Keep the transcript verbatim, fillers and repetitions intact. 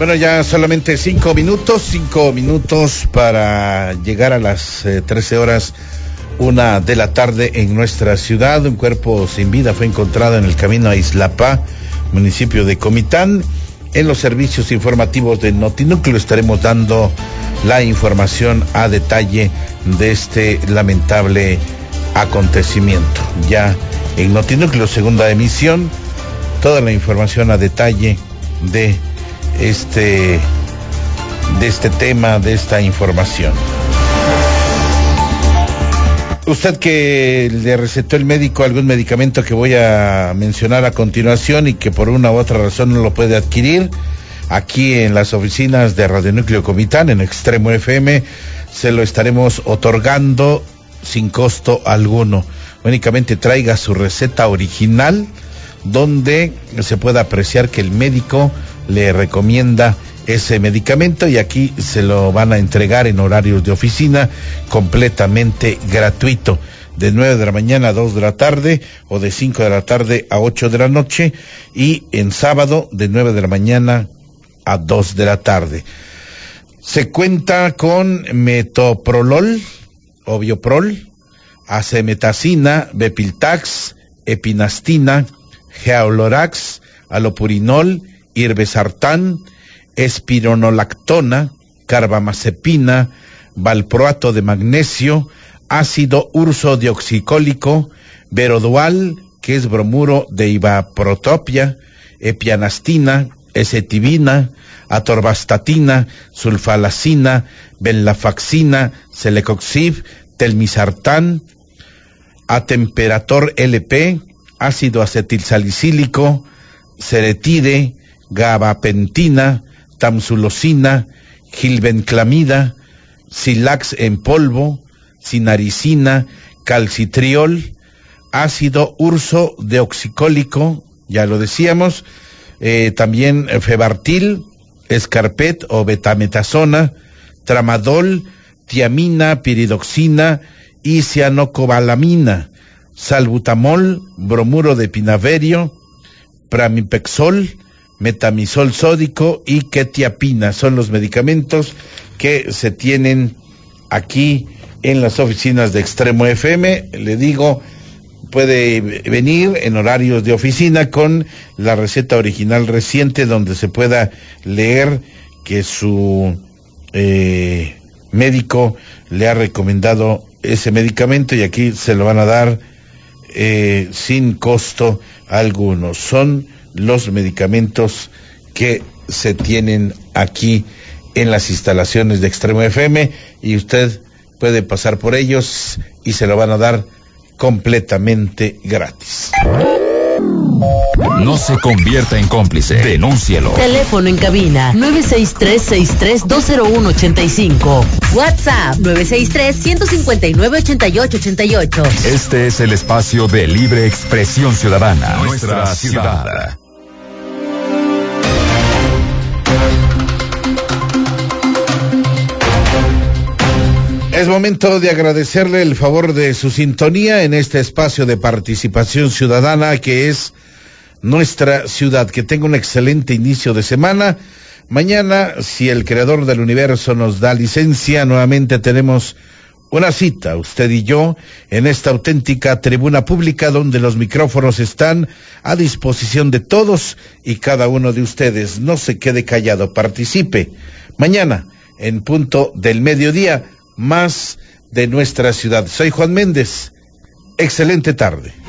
Bueno, ya solamente cinco minutos, cinco minutos para llegar a las eh, trece horas, una de la tarde en nuestra ciudad. Un cuerpo sin vida fue encontrado en el camino a Islapá, municipio de Comitán. En los servicios informativos de Notinúcleo estaremos dando la información a detalle de este lamentable acontecimiento. Ya en Notinúcleo, segunda emisión, toda la información a detalle de este de este tema, de esta información. Usted que le recetó el médico algún medicamento que voy a mencionar a continuación y que por una u otra razón no lo puede adquirir, aquí en las oficinas de Radio Núcleo Comitán, en Extremo F M, se lo estaremos otorgando sin costo alguno. Únicamente traiga su receta original, donde se pueda apreciar que el médico le recomienda ese medicamento, y aquí se lo van a entregar en horarios de oficina completamente gratuito, de nueve de la mañana a dos de la tarde, o de cinco de la tarde a ocho de la noche, y en sábado de nueve de la mañana a dos de la tarde. Se cuenta con metoprolol, obioprol, acemetacina, bepiltax, epinastina, geolorax, alopurinol, irbesartán, espironolactona, carbamazepina, valproato de magnesio, ácido ursodioxicólico, verodual, que es bromuro de ivaprotopia, epianastina, ezetibina, atorvastatina, sulfalacina, venlafaxina, celecoxib, telmisartán, atemperator L P, ácido acetilsalicílico, ceretide, gabapentina, tamsulosina, gilbenclamida, silax en polvo, sinaricina, calcitriol, ácido ursodeoxicólico, ya lo decíamos, eh, también febartil, escarpet o betametasona, tramadol, tiamina, piridoxina y cianocobalamina, salbutamol, bromuro de pinaverio, pramipexol, metamisol sódico y quetiapina. Son los medicamentos que se tienen aquí en las oficinas de Extremo F M. Le digo, puede venir en horarios de oficina con la receta original reciente, donde se pueda leer que su eh, médico le ha recomendado ese medicamento, y aquí se lo van a dar eh, sin costo alguno. Son los medicamentos que se tienen aquí en las instalaciones de Extremo F M, y usted puede pasar por ellos y se lo van a dar completamente gratis. No se convierta en cómplice. Denúncielo. Teléfono en cabina nueve seis tres, seis tres dos cero uno ocho cinco. WhatsApp nueve seis tres, uno cinco nueve, ocho ocho ocho ocho. Este es el espacio de libre expresión ciudadana. Nuestra, Nuestra ciudad. ciudad. Es momento de agradecerle el favor de su sintonía en este espacio de participación ciudadana que es Nuestra Ciudad. Que tenga un excelente inicio de semana. Mañana, si el creador del universo nos da licencia, nuevamente tenemos una cita, usted y yo, en esta auténtica tribuna pública, donde los micrófonos están a disposición de todos y cada uno de ustedes. No se quede callado, participe. Mañana, en punto del mediodía, más de Nuestra Ciudad. Soy Juan Méndez. Excelente tarde.